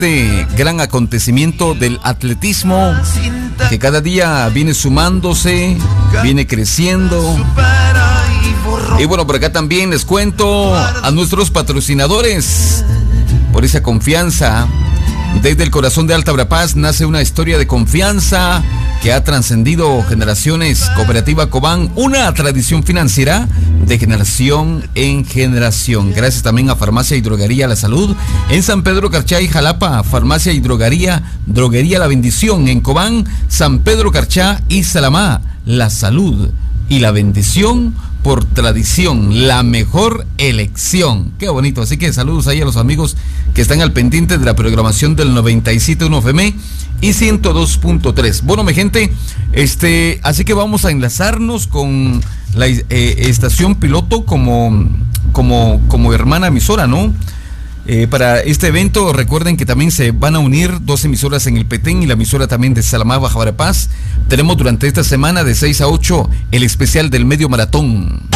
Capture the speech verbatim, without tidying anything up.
este gran acontecimiento del atletismo que cada día viene sumándose, viene creciendo. Y bueno, por acá también les cuento a nuestros patrocinadores por esa confianza. Desde el corazón de Alta Verapaz nace una historia de confianza que ha trascendido generaciones. Cooperativa Cobán, una tradición financiera de generación en generación. Gracias también a Farmacia y Droguería La Salud en San Pedro Carchá y Jalapa. Farmacia y Droguería, Droguería La Bendición en Cobán, San Pedro Carchá y Salamá. La salud y la bendición por tradición, la mejor elección. Qué bonito. Así que saludos ahí a los amigos que están al pendiente de la programación del noventa y siete punto uno F M y ciento dos punto tres. Bueno, mi gente, este, así que vamos a enlazarnos con la eh, estación piloto como, como, como hermana emisora, ¿no? Eh, para este evento, recuerden que también se van a unir dos emisoras en el Petén y la emisora también de Salamá, Baja Verapaz. Tenemos durante esta semana de seis a ocho el especial del medio maratón.